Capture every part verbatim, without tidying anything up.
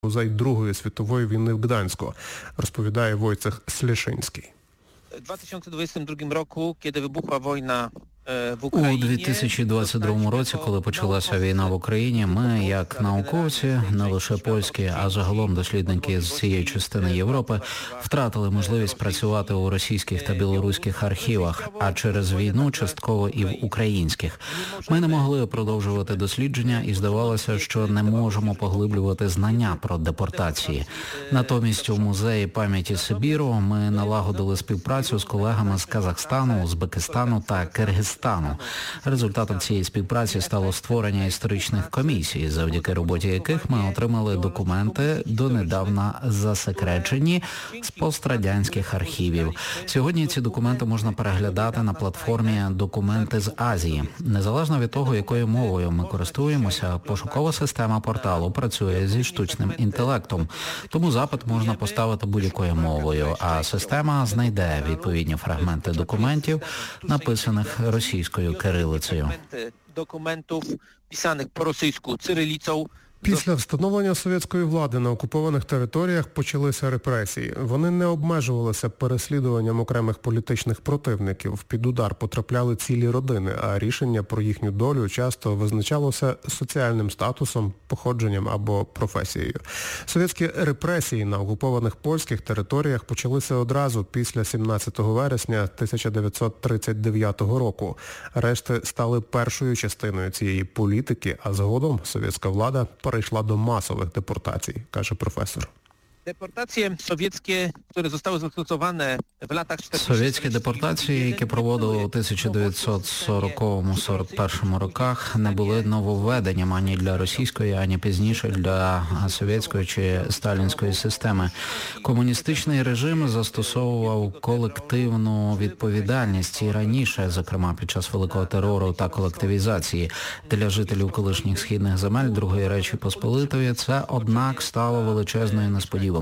музей Другої світової війни в Гданську, розповідає Войцех Слішинський. У дві тисячі двадцять другому року, коли вибухла війна в У Україні... дві тисячі двадцять другому році, коли почалася війна в Україні, ми, як науковці, не лише польські, а загалом дослідники з цієї частини Європи, втратили можливість працювати у російських та білоруських архівах, а через війну частково і в українських. Ми не могли продовжувати дослідження і здавалося, що не можемо поглиблювати знання про депортації. Натомість у музеї пам'яті Сибіру ми налагодили співпрацю з колегами з Казахстану, Узбекистану та Киргизстану. Результатом цієї співпраці стало створення історичних комісій, завдяки роботі яких ми отримали документи, донедавна засекречені з пострадянських архівів. Сьогодні ці документи можна переглядати на платформі «Документи з Азії». Незалежно від того, якою мовою ми користуємося, пошукова система порталу працює зі штучним інтелектом, тому запит можна поставити будь-якою мовою, а система знайде відповідні фрагменти документів, написаних російською кирилицею. Документів, писаних по-російську цирилицею. Після встановлення совєтської влади на окупованих територіях почалися репресії. Вони не обмежувалися переслідуванням окремих політичних противників. Під удар потрапляли цілі родини, а рішення про їхню долю часто визначалося соціальним статусом, походженням або професією. Совєтські репресії на окупованих польських територіях почалися одразу після сімнадцятого вересня тисяча дев'ятсот тридцять дев'ятого року. Решти стали першою частиною цієї політики, а згодом совєтська влада перейшла до масових депортацій, каже професор. Депортації совєтські, які zostały zastosowane в latach Совєтські депортації, які проводили у тисяча дев'ятсот сорокому - сорок першому роках, не були нововведенням ані для російської, ані пізніше для совєтської чи сталінської системи. Комуністичний режим застосовував колективну відповідальність і раніше, зокрема під час Великого терору та колективізації. Для жителів колишніх східних земель Другої Речі Посполитої це, однак, стало величезною несподіванкою.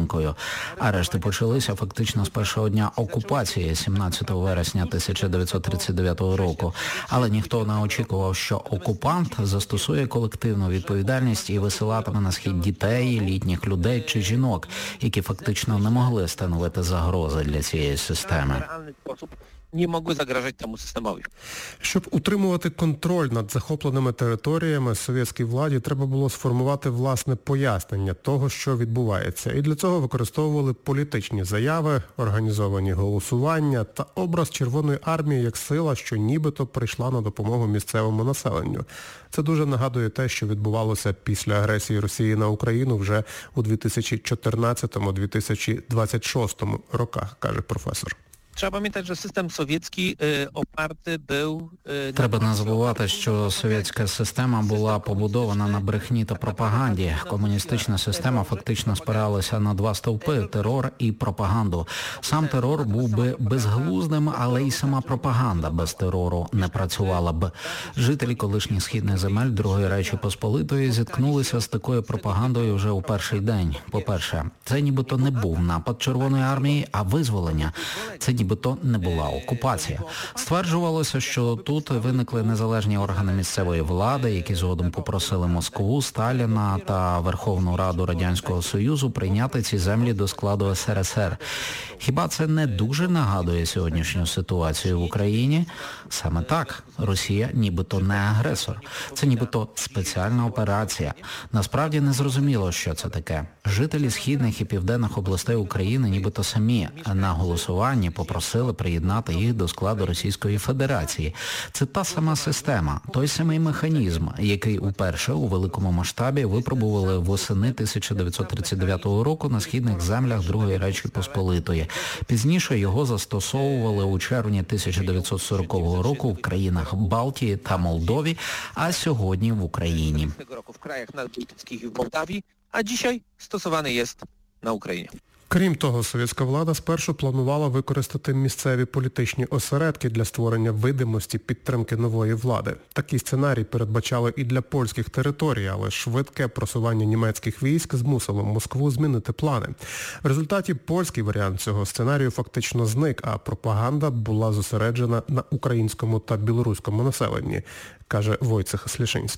Арешти почалися фактично з першого дня окупації сімнадцятого вересня тисяча дев'ятсот тридцять дев'ятого року. Але ніхто не очікував, що окупант застосує колективну відповідальність і висилатиме на схід дітей, літніх людей чи жінок, які фактично не могли становити загрози для цієї системи. Не могли загрожати тому системові. Щоб утримувати контроль над захопленими територіями, совєтській владі треба було сформувати власне пояснення того, що відбувається. І для цього використовували політичні заяви, організовані голосування та образ Червоної армії як сила, що нібито прийшла на допомогу місцевому населенню. Це дуже нагадує те, що відбувалося після агресії Росії на Україну вже у дві тисячі чотирнадцятому - дві тисячі двадцять шостому роках, каже професор. Треба пам'ятати, що систем совєтський опартий був... Треба не забувати, що совєтська система була побудована на брехні та пропаганді. Комуністична система фактично спиралася на два стовпи – терор і пропаганду. Сам терор був би безглуздим, але й сама пропаганда без терору не працювала б. Жителі колишніх східних земель Другої Речі Посполитої зіткнулися з такою пропагандою вже у перший день. По-перше, це нібито не був напад Червоної армії, а визволення. Це нібито не була окупація. Стверджувалося, що тут виникли незалежні органи місцевої влади, які згодом попросили Москву, Сталіна та Верховну Раду Радянського Союзу прийняти ці землі до складу ес ер ес ер. Хіба це не дуже нагадує сьогоднішню ситуацію в Україні? Саме так. Росія нібито не агресор. Це нібито спеціальна операція. Насправді не зрозуміло, що це таке. Жителі східних і південних областей України нібито самі на голосуванні попросили приєднати їх до складу Російської Федерації. Це та сама система, той самий механізм, який уперше у великому масштабі випробували восени тисяча дев'ятсот тридцять дев'ятого року на східних землях Другої Речі Посполитої. Пізніше його застосовували у червні тисяча дев'ятсот сорокового року в країнах Балтії та Молдові, а сьогодні в Україні. В краях надбалтійських і в Молдавії, а dzisiaj стосований є на Україні. Крім того, совєтська влада спершу планувала використати місцеві політичні осередки для створення видимості підтримки нової влади. Такий сценарій передбачали і для польських територій, але швидке просування німецьких військ змусило Москву змінити плани. В результаті польський варіант цього сценарію фактично зник, а пропаганда була зосереджена на українському та білоруському населенні, каже Войцех Слішинський.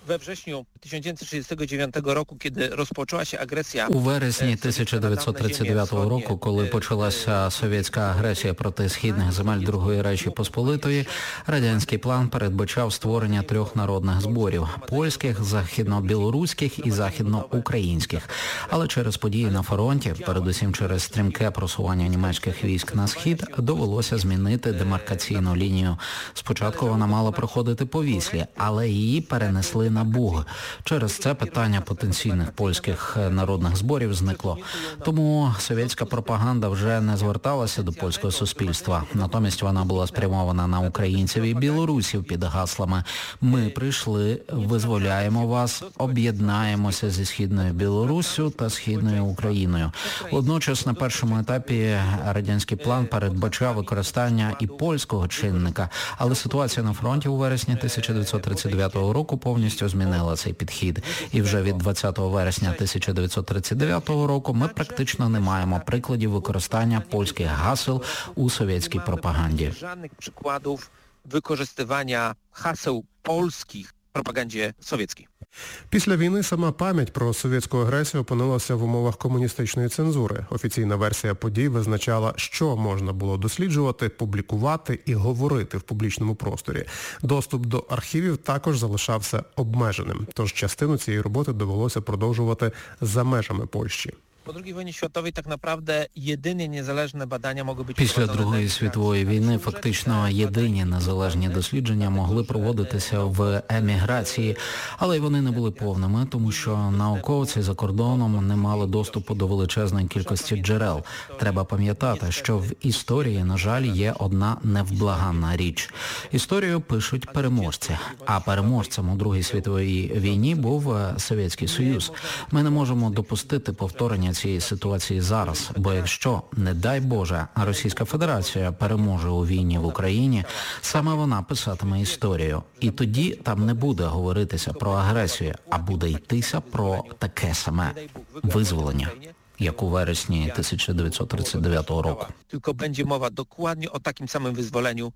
we wrześniu tysiąc dziewięćset trzydziestego dziewiątego roku, kiedy rozpoczęła się agresja... У вересні тисяча дев'ятсот тридцять дев'ятого року, коли почалася совєтська агресія проти східних земель Другої Речі Посполитої, радянський план передбачав створення трьох народних зборів – польських, західно-білоруських і західно-українських. Але через події на фронті, передусім через стрімке просування німецьких військ на схід, довелося змінити демаркаційну лінію. Спочатку вона мала проходити по Віслі, але її перенесли на Буг. Через це питання потенційних польських народних зборів зникло. Тому совєтська пропаганда вже не зверталася до польського суспільства. Натомість вона була спрямована на українців і білорусів під гаслами «Ми прийшли, визволяємо вас, об'єднаємося зі Східною Білоруссю та Східною Україною». Водночас на першому етапі радянський план передбачав використання і польського чинника, але ситуація на фронті у вересні тисяча дев'ятсот тридцять дев'ятого року повністю змінила цей підхід. І вже від двадцятого вересня тисяча дев'ятсот тридцять дев'ятого року ми практично не маємо прикладів використання польських гасел у совєтській пропаганді. Жодних прикладів використання гасел польських в пропаганді совєтській. Після війни сама пам'ять про совєтську агресію опинилася в умовах комуністичної цензури. Офіційна версія подій визначала, що можна було досліджувати, публікувати і говорити в публічному просторі. Доступ до архівів також залишався обмеженим, тож частину цієї роботи довелося продовжувати за межами Польщі. Po другій війні світовій так naprawdę єдині незалежні badania mogły być Після Другої світової війни фактично єдині незалежні дослідження могли проводитися в еміграції, але й вони не були повними, тому що науковці за кордоном не мали доступу до величезної кількості джерел. Треба пам'ятати, що в історії, на жаль, є одна невблаганна річ. Історію пишуть переможці, а переможцем у Другій світовій війні був Совєтський Союз. Ми не можемо допустити повторення цієї ситуації зараз, бо якщо, не дай Боже, Російська Федерація переможе у війні в Україні, саме вона писатиме історію. І тоді там не буде говоритися про агресію, а буде йтися про таке саме визволення, як у вересні тисяча дев'ятсот тридцять дев'ятого року. Тільки буде мова докладnie o takim samym wyzwoleniu,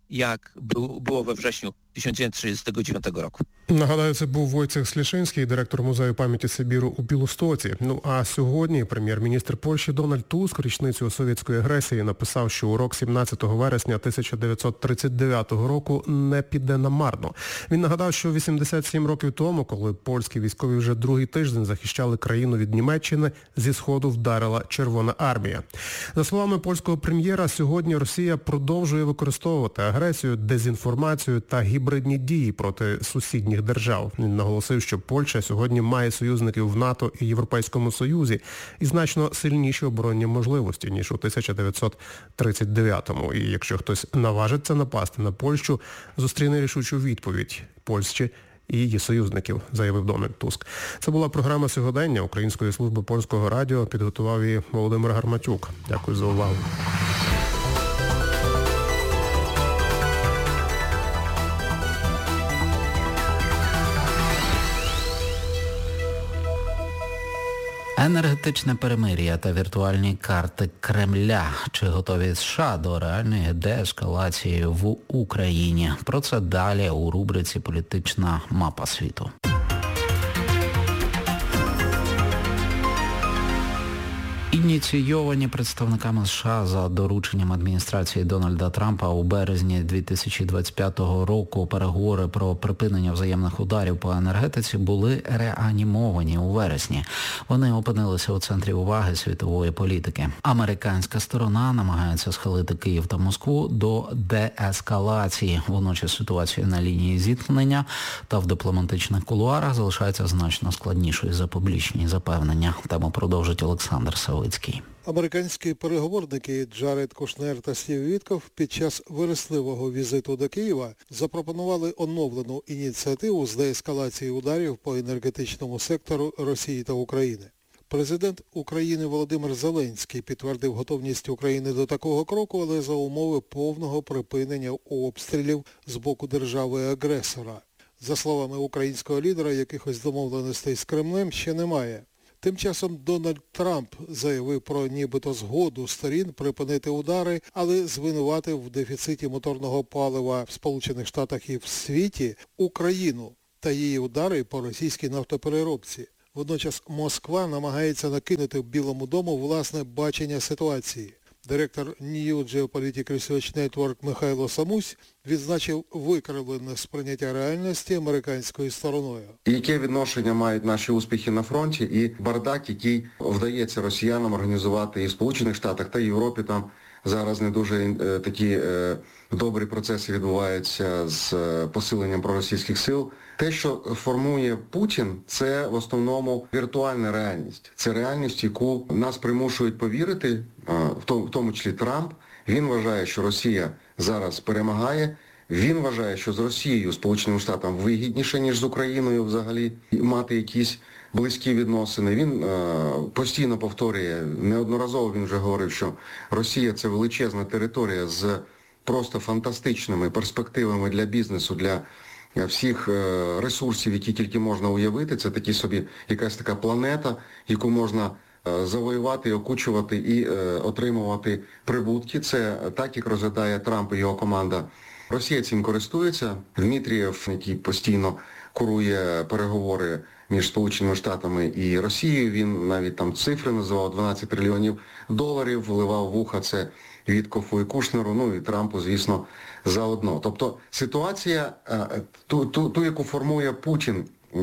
як було we wrześniu тисяча дев'ятсот тридцять дев'ятого року. Нагадаю, це був Войцех Слішинський, директор Музею пам'яті Сибіру у Білостоці. Ну а сьогодні прем'єр-міністр Польщі Дональд Туск річницю совєтської агресії написав, що урок сімнадцятого вересня тисяча дев'ятсот тридцять дев'ятого року не піде намарно. Він нагадав, що вісімдесят сім років тому, коли польські військові вже другий тиждень захищали країну від Німеччини, зі сходу вдарила Червона армія. За словами польського прем'єра, сьогодні Росія продовжує використовувати агресію, дезінформацію та гібридні дії проти сусідніх держав. Він наголосив, що Польща сьогодні має союзників в НАТО і Європейському Союзі і значно сильніші оборонні можливості, ніж у тисяча дев'ятсот тридцять дев'ятому. І якщо хтось наважиться напасти на Польщу, зустріне рішучу відповідь Польщі і її союзників, заявив Дональд Туск. Це була програма «Сьогодення» Української служби польського радіо. Підготував її Володимир Гарматюк. Дякую за увагу. Енергетичне перемир'я та віртуальні карти Кремля. Чи готові США до реальної деескалації в Україні? Про це далі у рубриці «Політична мапа світу». Ініційовані представниками США за дорученням адміністрації Дональда Трампа у березні дві тисячі двадцять п'ятого року переговори про припинення взаємних ударів по енергетиці були реанімовані у вересні. Вони опинилися у центрі уваги світової політики. Американська сторона намагається схилити Київ та Москву до деескалації. Водночас ситуація на лінії зіткнення та в дипломатичних кулуарах залишається значно складнішою за публічні запевнення. Тему продовжить Олександр Савицький. Американські переговорники Джаред Кушнер та Стів Вітков під час вересневого візиту до Києва запропонували оновлену ініціативу з деескалації ударів по енергетичному сектору Росії та України. Президент України Володимир Зеленський підтвердив готовність України до такого кроку, але за умови повного припинення обстрілів з боку держави-агресора. За словами українського лідера, якихось домовленостей з Кремлем ще немає. Тим часом Дональд Трамп заявив про нібито згоду сторін припинити удари, але звинуватив в дефіциті моторного палива в Сполучених Штатах і в світі Україну. та її удари по російській нафтопереробці. Водночас Москва намагається накинути Білому дому власне бачення ситуації. Директор New Geopolitical Research Network Михайло Самусь відзначив викривлене сприйняття реальності американською стороною. Яке відношення мають наші успіхи на фронті і бардак, який вдається росіянам організувати і в Сполучених Штатах та Європі, там зараз не дуже е, такі е, добрі процеси відбуваються з е, посиленням проросійських сил. Те, що формує Путін, це в основному віртуальна реальність. Це реальність, яку нас примушують повірити, е, в тому, в тому числі Трамп. Він вважає, що Росія зараз перемагає. Він вважає, що з Росією, Сполученим Штатам вигідніше, ніж з Україною взагалі мати якісь близькі відносини. Він е, постійно повторює, неодноразово він вже говорив, що Росія – це величезна територія з просто фантастичними перспективами для бізнесу, для всіх е, ресурсів, які тільки можна уявити. Це такі собі якась така планета, яку можна е, завоювати, окучувати і е, отримувати прибутки. Це так, як розглядає Трамп і його команда. Росія цим користується. Дмитрієв, який постійно курує переговори між Сполученими Штатами і Росією, він навіть там цифри називав, дванадцять трильйонів доларів, вливав в уха це Віткофу і Кушнеру, ну і Трампу, звісно, заодно. Тобто ситуація, ту, ту, ту яку формує Путін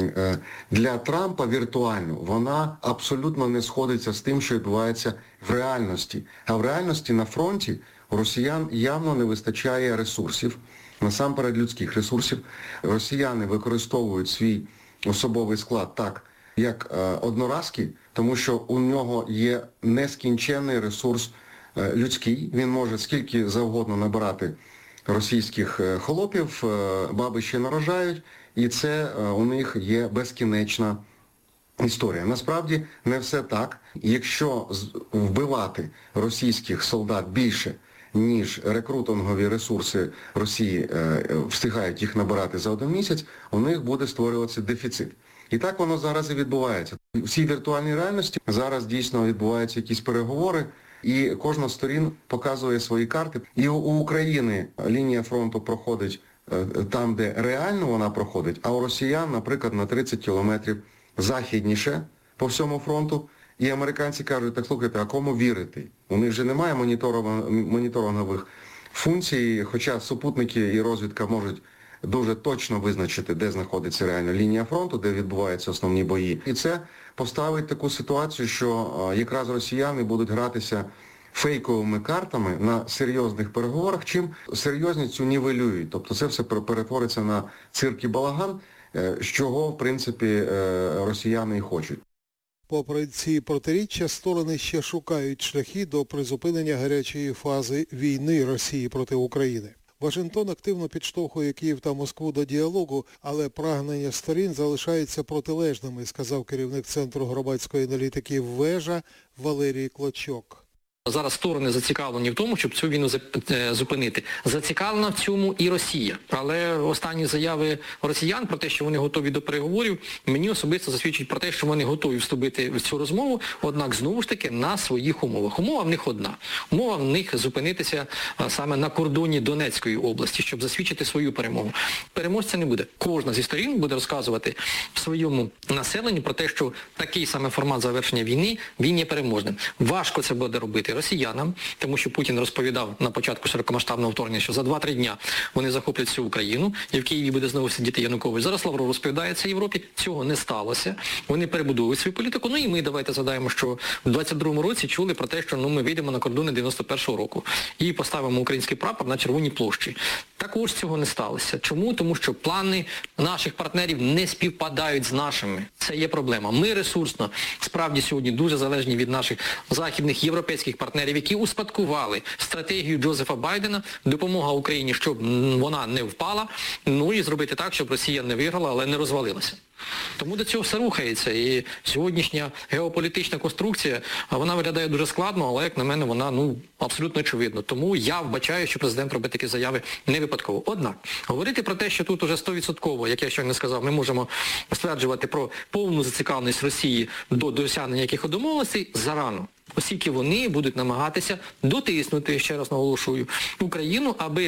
для Трампа віртуально, вона абсолютно не сходиться з тим, що відбувається в реальності. А в реальності на фронті у росіян явно не вистачає ресурсів, насамперед людських ресурсів. Росіяни використовують свій особовий склад так, як е, одноразки, тому що у нього є нескінченний ресурс е, людський. Він може скільки завгодно набирати російських е, холопів, е, баби ще нарожають, і це е, у них є безкінечна історія. Насправді не все так. Якщо вбивати російських солдат більше, ніж рекрутингові ресурси Росії е, встигають їх набирати за один місяць, у них буде створюватися дефіцит. І так воно зараз і відбувається. У цій віртуальній реальності зараз дійсно відбуваються якісь переговори, і кожна з сторін показує свої карти. І у України лінія фронту проходить е, там, де реально вона проходить, а у росіян, наприклад, на тридцять кілометрів західніше по всьому фронту. І американці кажуть, так слухайте, а кому вірити? У них же немає моніторингових функцій, хоча супутники і розвідка можуть дуже точно визначити, де знаходиться реально лінія фронту, де відбуваються основні бої. І це поставить таку ситуацію, що якраз росіяни будуть гратися фейковими картами на серйозних переговорах, чим серйозність цю нівелюють. Тобто це все перетвориться на цирк і балаган, з чого, в принципі, росіяни і хочуть. Попри ці протиріччя, сторони ще шукають шляхи до призупинення гарячої фази війни Росії проти України. Вашингтон активно підштовхує Київ та Москву до діалогу, але прагнення сторін залишаються протилежними, сказав керівник Центру громадської аналітики «Вежа» Валерій Клочок. Зараз сторони зацікавлені в тому, щоб цю війну зупинити. Зацікавлена в цьому і Росія. Але останні заяви росіян про те, що вони готові до переговорів, мені особисто засвідчують про те, що вони готові вступити в цю розмову, однак знову ж таки на своїх умовах. Умова в них одна. Умова в них зупинитися саме на кордоні Донецької області, щоб засвідчити свою перемогу. Переможця не буде. Кожна зі сторін буде розказувати своєму населенню про те, що такий саме формат завершення війни, він є переможним. Важко це буде робити росіянам, тому що Путін розповідав на початку широкомасштабного вторгнення, що за два-три дня вони захоплять всю Україну, і в Києві буде знову сидіти Янукович. Зараз Лавров розповідає це Європі, цього не сталося. Вони перебудовують свою політику. Ну і ми, давайте згадаємо, що в двадцять другому році чули про те, що ну, ми вийдемо на кордони дев'яносто першого року і поставимо український прапор на Червоній площі. Також цього не сталося. Чому? Тому що плани наших партнерів не співпадають з нашими. Це є проблема. Ми ресурсно, справді сьогодні дуже залежні від наших західних європейських партнерів, які успадкували стратегію Джозефа Байдена, допомога Україні, щоб вона не впала, ну і зробити так, щоб Росія не виграла, але не розвалилася. Тому до цього все рухається. І сьогоднішня геополітична конструкція, вона виглядає дуже складно, але, як на мене, вона ну, абсолютно очевидна. Тому я вбачаю, що президент робить такі заяви не випадково. Однак, говорити про те, що тут уже сто відсотків, як я щойно сказав, ми можемо стверджувати про повну зацікавленість Росії до досягнення яких домовленостей зарано. Оскільки вони будуть намагатися дотиснути, ще раз наголошую, Україну, аби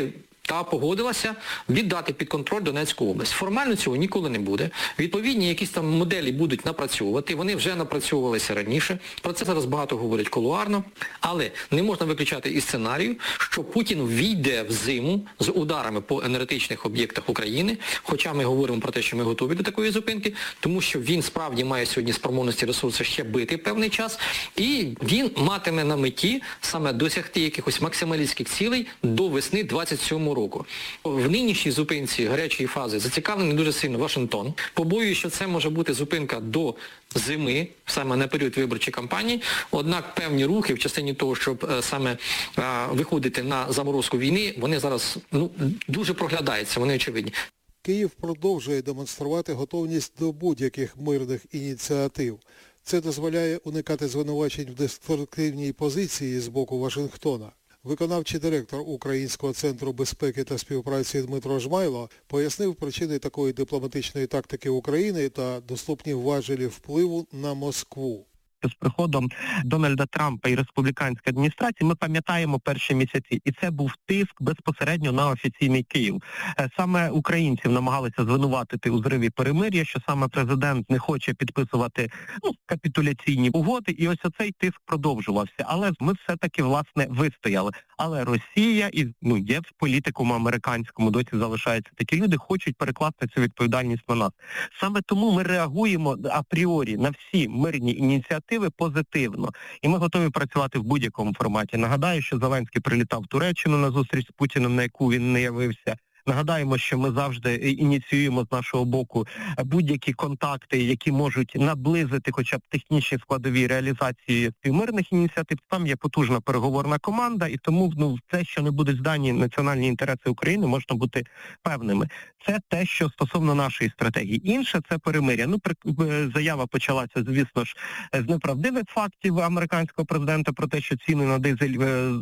та погодилася віддати під контроль Донецьку область. Формально цього ніколи не буде. Відповідні якісь там моделі будуть напрацьовувати, вони вже напрацьовувалися раніше. Про це зараз багато говорять кулуарно. Але не можна виключати і сценарію, що Путін війде в зиму з ударами по енергетичних об'єктах України, хоча ми говоримо про те, що ми готові до такої зупинки, тому що він справді має сьогодні спроможності ресурси ще бити певний час, і він матиме на меті саме досягти якихось максималістських цілей до весни двадцять сьомого року. В нинішній зупинці гарячої фази зацікавлений дуже сильно Вашингтон. Побоюю, що це може бути зупинка до зими, саме на період виборчої кампанії, однак певні рухи в частині того, щоб саме а, виходити на заморозку війни, вони зараз ну, дуже проглядаються, вони очевидні. Київ продовжує демонструвати готовність до будь-яких мирних ініціатив. Це дозволяє уникати звинувачень в деструктивній позиції з боку Вашингтона. Виконавчий директор Українського центру безпеки та співпраці Дмитро Жмайло пояснив причини такої дипломатичної тактики України та доступні важелі впливу на Москву. З приходом Дональда Трампа і республіканської адміністрації ми пам'ятаємо перші місяці. І це був тиск безпосередньо на офіційний Київ. Саме українців намагалися звинуватити у зриві перемир'я, що саме президент не хоче підписувати ну, капітуляційні угоди. І ось оцей тиск продовжувався. Але ми все-таки, власне, вистояли. Але Росія, і ну, є в політикуму американському, досі залишаються такі люди, хочуть перекласти цю відповідальність на нас. Саме тому ми реагуємо апріорі на всі мирні ініціативи позитивно. І ми готові працювати в будь-якому форматі. Нагадаю, що Зеленський прилітав в Туреччину на зустріч з Путіним, на яку він не явився. Нагадаємо, що ми завжди ініціюємо з нашого боку будь-які контакти, які можуть наблизити хоча б технічні складові реалізації співмирних ініціатив. Там є потужна переговорна команда, і тому ну, це, що не будуть здані національні інтереси України, можна бути певними. Це те, що стосовно нашої стратегії. Інше – це перемир'я. Ну, заява почалася, звісно ж, з неправдивих фактів американського президента про те, що ціни на дизель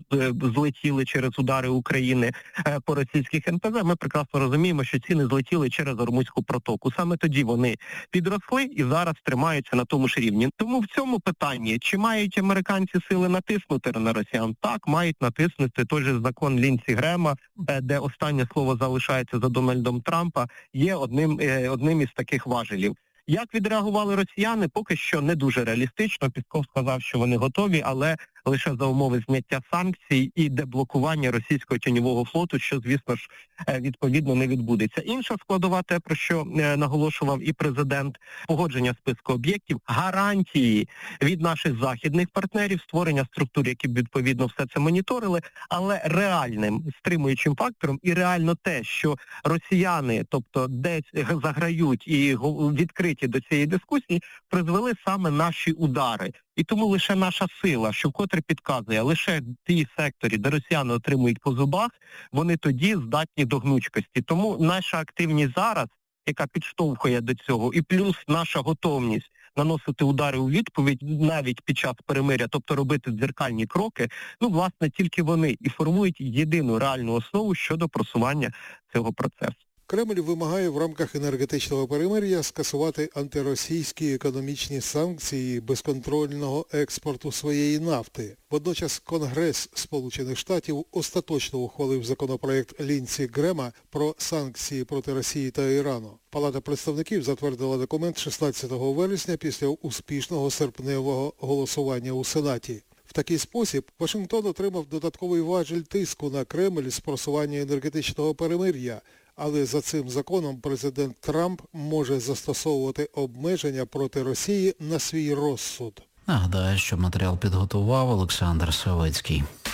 злетіли через удари України по російських ен пе зет. Ми прекрасно розуміємо, що ціни злетіли через Ормузьку протоку. Саме тоді вони підросли і зараз тримаються на тому ж рівні. Тому в цьому питанні, чи мають американці сили натиснути на росіян? Так, мають натиснути. Той же закон Лінсі Грема, де останнє слово залишається за Дональдом Трампа, є одним, одним із таких важелів. Як відреагували росіяни, поки що не дуже реалістично. Пісков сказав, що вони готові, але лише за умови зняття санкцій і деблокування російського тіньового флоту, що, звісно ж, відповідно не відбудеться. Інша складова, те, про що наголошував і президент, погодження списку об'єктів, гарантії від наших західних партнерів, створення структур, які б відповідно все це моніторили, але реальним стримуючим фактором і реально те, що росіяни, тобто десь заграють і відкриті до цієї дискусії, призвели саме наші удари. І тому лише наша сила, що вкотре підказує, лише ті секторі, де росіяни отримують по зубах, вони тоді здатні до гнучкості. Тому наша активність зараз, яка підштовхує до цього, і плюс наша готовність наносити удари у відповідь навіть під час перемиря, тобто робити дзеркальні кроки, ну, власне, тільки вони і формують єдину реальну основу щодо просування цього процесу. Кремль вимагає в рамках енергетичного перемир'я скасувати антиросійські економічні санкції безконтрольного експорту своєї нафти. Водночас Конгрес Сполучених Штатів остаточно ухвалив законопроект Лінсі Грема про санкції проти Росії та Ірану. Палата представників затвердила документ шістнадцятого вересня після успішного серпневого голосування у Сенаті. В такий спосіб Вашингтон отримав додатковий важіль тиску на Кремль з просування енергетичного перемир'я, але за цим законом президент Трамп може застосовувати обмеження проти Росії на свій розсуд. Нагадаю, що матеріал підготував Олександр Савицький.